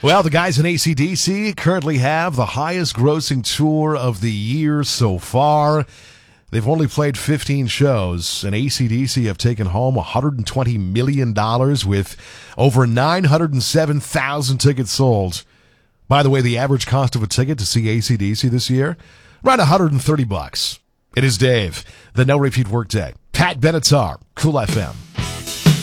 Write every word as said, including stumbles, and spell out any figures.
Well, the guys in A C D C currently have the highest grossing tour of the year so far. They've only played fifteen shows, and A C D C have taken home one hundred twenty million dollars with over nine hundred seven thousand tickets sold. By the way, the average cost of a ticket to see A C D C this year, around one hundred thirty bucks. It is Dave, the No Repeat Workday. Pat Benatar, Cool F M.